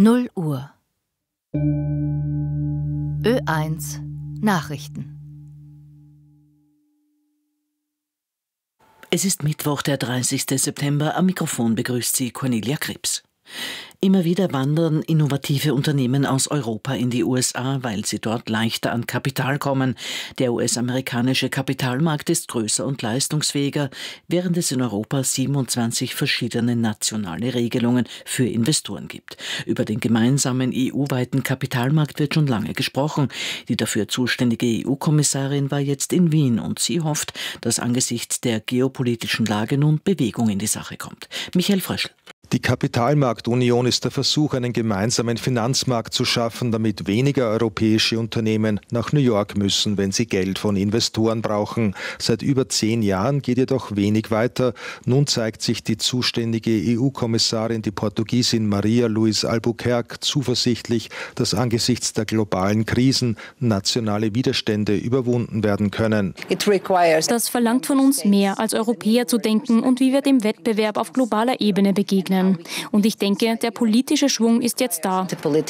0 Uhr. Ö1 Nachrichten. Es ist Mittwoch, der 30. September. Am Mikrofon begrüßt Sie Cornelia Krebs. Immer wieder wandern innovative Unternehmen aus Europa in die USA, weil sie dort leichter an Kapital kommen. Der US-amerikanische Kapitalmarkt ist größer und leistungsfähiger, während es in Europa 27 verschiedene nationale Regelungen für Investoren gibt. Über den gemeinsamen EU-weiten Kapitalmarkt wird schon lange gesprochen. Die dafür zuständige EU-Kommissarin war jetzt in Wien und sie hofft, dass angesichts der geopolitischen Lage nun Bewegung in die Sache kommt. Michael Fröschl. Die Kapitalmarktunion ist der Versuch, einen gemeinsamen Finanzmarkt zu schaffen, damit weniger europäische Unternehmen nach New York müssen, wenn sie Geld von Investoren brauchen. Seit über 10 Jahren geht jedoch wenig weiter. Nun zeigt sich die zuständige EU-Kommissarin, die Portugiesin Maria Luís Albuquerque, zuversichtlich, dass angesichts der globalen Krisen nationale Widerstände überwunden werden können. Das verlangt von uns mehr, als Europäer zu denken und wie wir dem Wettbewerb auf globaler Ebene begegnen. Und ich denke, der politische Schwung ist jetzt da.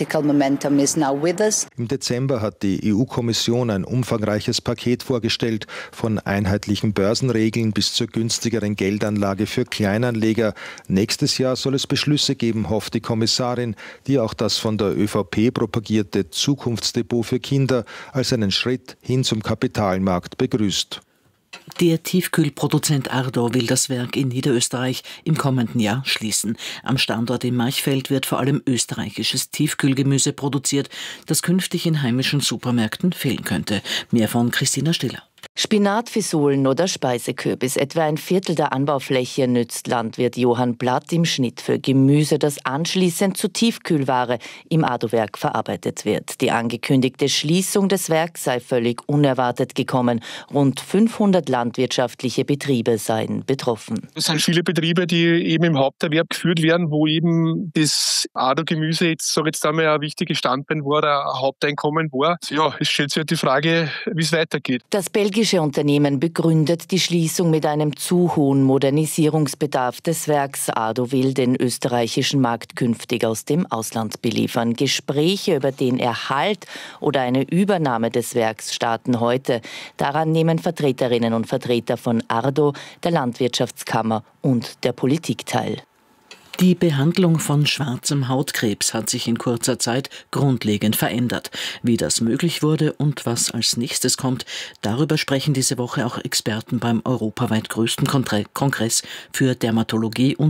Im Dezember hat die EU-Kommission ein umfangreiches Paket vorgestellt, von einheitlichen Börsenregeln bis zur günstigeren Geldanlage für Kleinanleger. Nächstes Jahr soll es Beschlüsse geben, hofft die Kommissarin, die auch das von der ÖVP propagierte Zukunftsdepot für Kinder als einen Schritt hin zum Kapitalmarkt begrüßt. Der Tiefkühlproduzent Ardo will das Werk in Niederösterreich im kommenden Jahr schließen. Am Standort in Marchfeld wird vor allem österreichisches Tiefkühlgemüse produziert, das künftig in heimischen Supermärkten fehlen könnte. Mehr von Christina Stiller. Spinatfisolen oder Speisekürbis, etwa ein Viertel der Anbaufläche, nützt Landwirt Johann Blatt im Schnitt für Gemüse, das anschließend zu Tiefkühlware im Ardo-Werk verarbeitet wird. Die angekündigte Schließung des Werks sei völlig unerwartet gekommen. Rund 500 landwirtschaftliche Betriebe seien betroffen. Es sind viele Betriebe, die eben im Haupterwerb geführt werden, wo eben das Ardo-Gemüse jetzt einmal ein wichtiges Standbein war, ein Haupteinkommen war. Ja, es stellt sich halt die Frage, wie es weitergeht. Das belgische Unternehmen begründet die Schließung mit einem zu hohen Modernisierungsbedarf des Werks. Ardo will den österreichischen Markt künftig aus dem Ausland beliefern. Gespräche über den Erhalt oder eine Übernahme des Werks starten heute. Daran nehmen Vertreterinnen und Vertreter von Ardo, der Landwirtschaftskammer und der Politik teil. Die Behandlung von schwarzem Hautkrebs hat sich in kurzer Zeit grundlegend verändert. Wie das möglich wurde und was als nächstes kommt, darüber sprechen diese Woche auch Experten beim europaweit größten Kongress für Dermatologie und